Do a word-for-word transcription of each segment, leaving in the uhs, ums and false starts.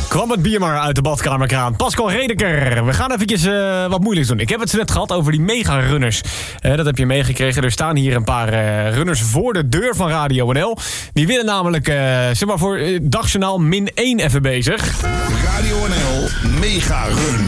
Kwam het bier maar uit de badkamerkraan. Pascal Redeker, we gaan eventjes uh, wat moeilijks doen. Ik heb het zo net gehad over die mega-runners. Uh, dat heb je meegekregen. Er staan hier een paar uh, runners voor de deur van Radio N L. Die willen namelijk, uh, zeg maar voor uh, Dagjournaal min één even bezig. Radio N L Mega Run.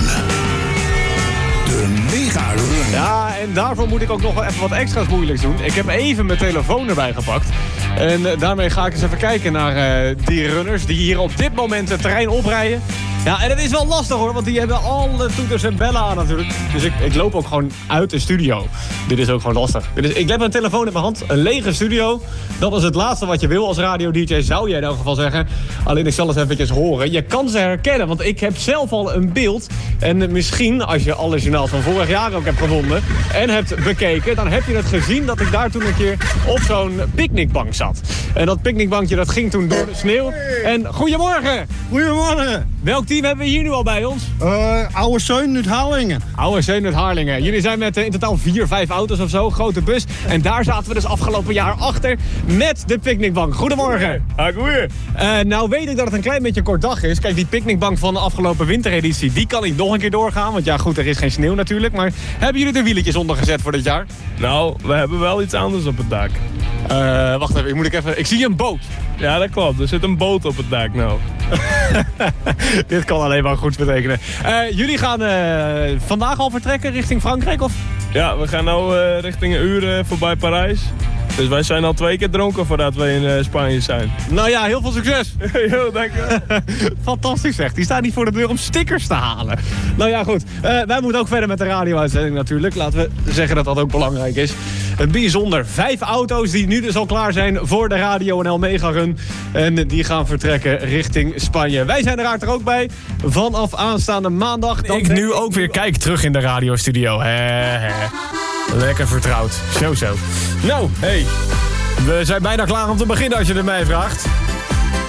De Mega Run. Ja, en daarvoor moet ik ook nog wel even wat extra's moeilijks doen. Ik heb even mijn telefoon erbij gepakt. En uh, daarmee ga ik eens even kijken naar uh, die runners die hier op dit moment het terrein oprijden. Ja, en het is wel lastig hoor, want die hebben alle toeters en bellen aan natuurlijk. Dus ik, ik loop ook gewoon uit de studio. Dit is ook gewoon lastig. Dit is, ik heb een telefoon in mijn hand, een lege studio. Dat is het laatste wat je wil als radio-d J, zou je in elk geval zeggen. Alleen ik zal het eventjes horen. Je kan ze herkennen, want ik heb zelf al een beeld. En misschien, als je alle journaals van vorig jaar ook hebt gevonden en hebt bekeken, dan heb je het gezien dat ik daar toen een keer op zo'n picknickbank zat. En dat picknickbankje dat ging toen door de sneeuw. En goedemorgen! Goedemorgen! Welk team hebben we hier nu al bij ons? Uh, Oude Zeun uit Harlingen. Oude Zeun uit Harlingen. Jullie zijn met uh, in totaal vier, vijf auto's of zo, grote bus. En daar zaten we dus afgelopen jaar achter met de picknickbank. Goedemorgen. Ah, goeie. Uh, nou weet ik dat het een klein beetje een kort dag is. Kijk, die picknickbank van de afgelopen wintereditie, die kan niet nog een keer doorgaan. Want ja, goed, er is geen sneeuw natuurlijk. Maar hebben jullie de wieletjes ondergezet voor dit jaar? Nou, we hebben wel iets anders op het dak. Uh, wacht even, moet ik even... Ik zie een boot. Ja, dat klopt. Er zit een boot op het dak nou. Dit kan alleen maar goed betekenen. Uh, jullie gaan uh, vandaag al vertrekken richting Frankrijk, of? Ja, we gaan nu uh, richting een uur uh, voorbij Parijs. Dus wij zijn al twee keer dronken voordat we in uh, Spanje zijn. Nou ja, heel veel succes. Jo, dank je. Fantastisch zeg. Die staan niet voor de deur om stickers te halen. Nou ja, goed. Uh, wij moeten ook verder met de radio-uitzending natuurlijk. Laten we zeggen dat dat ook belangrijk is. Een bijzonder. Vijf auto's die nu dus al klaar zijn voor de Radio N L Mega Run. En die gaan vertrekken richting Spanje. Wij zijn er uiteraard ook bij. Vanaf aanstaande maandag. Dan ik nu ik... ook weer kijk terug in de radiostudio. He, he. Lekker vertrouwd. Zo, zo. Nou, hey. We zijn bijna klaar om te beginnen als je het mij vraagt.